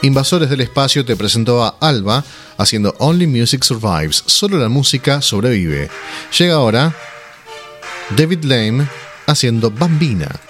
Invasores del Espacio te presentó a Alba haciendo Only Music Survives, solo la música sobrevive. Llega ahora David Lame haciendo Bambina.